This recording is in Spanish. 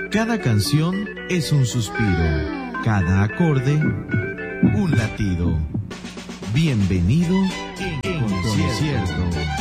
Cada canción es un suspiro, cada acorde un latido. Bienvenido en concierto.